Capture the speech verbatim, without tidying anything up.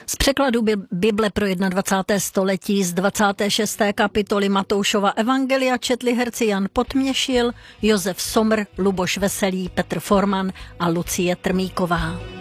Z překladu Bible pro dvacáté první století z dvacáté šesté kapitoly Matoušova evangelia četli herci Jan Potměšil, Josef Somr, Luboš Veselý, Petr Forman a Lucie Trmíková.